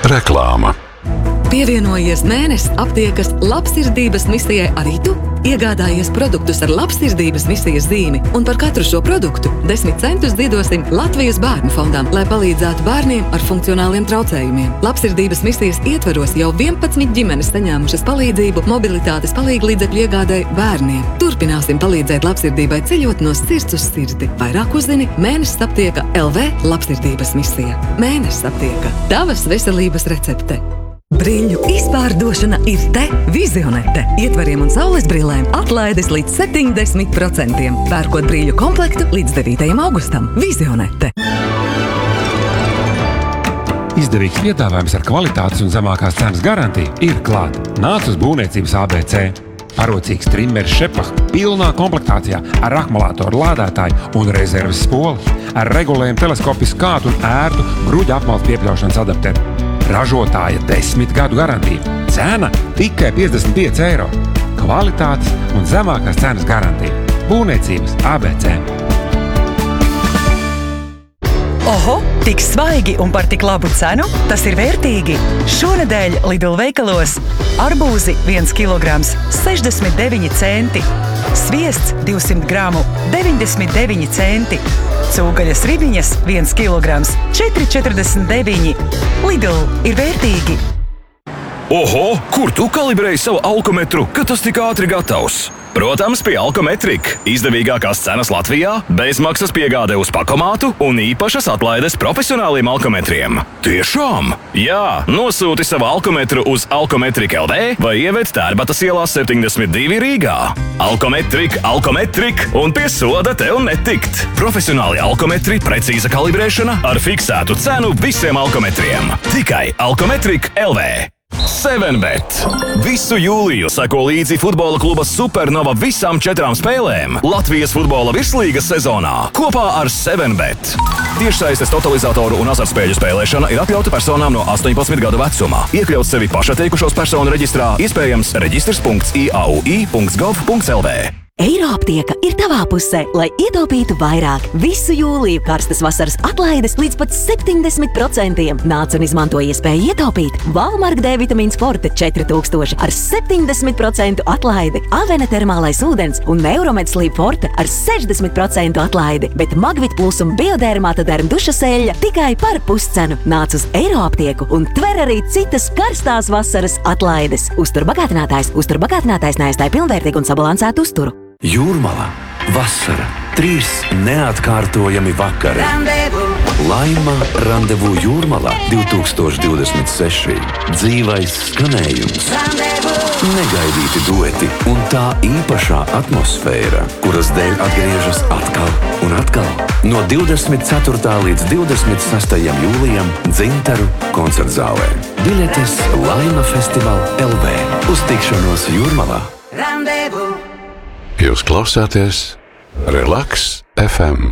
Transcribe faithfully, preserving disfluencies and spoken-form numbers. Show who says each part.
Speaker 1: Reklāma.
Speaker 2: Pievienojies Mēnesis aptiekas labsirdības misijai arī tu. Iegādājies produktus ar labsirdības misijas zīmi, un par katru šo produktu desmit centus ziedosim Latvijas bērnu fondam, lai palīdzētu bērniem ar funkcionāliem traucējumiem. Labsirdības misijas ietveros jau vienpadsmit ģimenes saņēmušas palīdzību mobilitātes palīglīdzekļu iegādai bērniem. Turpināsim palīdzēt labsirdībai ceļot no sirds uz sirdi. Vairāk uzzini Mēnesis aptieka L V labsirdības misija. Mēnesis aptieka. Tavas veselības recepte. Brīļu izpārdošana ir te Vizionete. Ietvariem un saules brillēm atlaides līdz septiņdesmit procentiem. Pērkot brīļu komplektu līdz devītajam augustam. Vizionete.
Speaker 3: Izdevīgs piedāvājums ar kvalitātes un zemākās cenas garantiju ir klāt. Nāc uz būvniecības A B C. Parocīgs trimeris Šepach pilnā komplektācijā ar akumulātoru lādētāju un rezerves spoli. Ar regulējumu teleskopisku skātu un ērtu gruģa apmales piepļaušanas adapteru. Ražotāja desmit gadu garantija. Cena tikai piecdesmit pieci eiro. Kvalitātes un zemākās cenas garantija. Būvniecības A B C.
Speaker 4: Oho, tik svaigi un par tik labu cenu? Tas ir vērtīgi. Šonedēļ Lidl veikalos arbūzi viens kilograms sešdesmit deviņi centi. Sviests divsimt gramu deviņdesmit deviņi centi. Cūgaļas ribiņas viens kilograms četri četrdesmit deviņi. Lidl ir vērtīgi.
Speaker 5: Oho, kur tu kalibrēji savu alkometru, ka tas tik ātri gatavs? Protams, pie Alkometrika. Izdevīgākās cenas Latvijā, bezmaksas piegāde uz pakomātu un īpašas atlaides profesionāliem alkometriem. Tiešām? Jā, nosūti savu alkometru uz Alkometrika L V vai ieved Tērbatas ielā septiņdesmit divi Rīgā. Alkometrika, Alkometrika un pie soda tev netikt. Profesionāli alkometri, precīza kalibrēšana ar fiksētu cenu visiem alkometriem. Tikai Alkometrika L V. seven bet. Visu jūliju seko līdzi futbola kluba Supernova visām četrām spēlēm Latvijas futbola virslīgas sezonā kopā ar seven bet. Tiešsaistes totalizatoru un azartspēļu spēlēšana ir atļauta personām no astoņpadsmit gadu vecumā. Iekļaut sevi pašatteikušos personu reģistrā, iespējams reģistrs punkts I A U I punkts gov punkts L V.
Speaker 6: Eiroaptieka ir tavā pusē, lai ietaupītu vairāk. Visu jūliju karstas vasaras atlaides līdz pat septiņdesmit procentiem. Nāc un izmanto iespēju ietaupīt. Valmark D vitamīns Forte četri tūkstoši ar septiņdesmit procentu atlaidi. Avena termālais ūdens un Neuromed Sleep Forte ar sešdesmit procentu atlaidi. Bet Magvit Plus un Biodermata derm dušas eļļa tikai par puscenu. Nāc uz Eiroaptieku un tver arī citas karstās vasaras atlaides. Uztur bagātinātājs. Uztur bagātinātājs neaizstāj pilnvērtīgu un sabalansētu uzturu.
Speaker 7: Jūrmala, vasara, trīs neatkārtojami vakari. Randevu. Laima Randevu Jūrmalā divtūkstoš divdesmit seši. Dzīvais skanējums. Randevu. Negaidīti dueti un tā īpašā atmosfēra, kuras dēļ atgriežas atkal un atkal. No divdesmit ceturtā līdz divdesmit sastajam jūlijam Dzintaru koncertzālē. Biļetes Laima Festival L V. Uz tikšanos Jūrmalā.
Speaker 1: Jūs klausāties Relaks F M.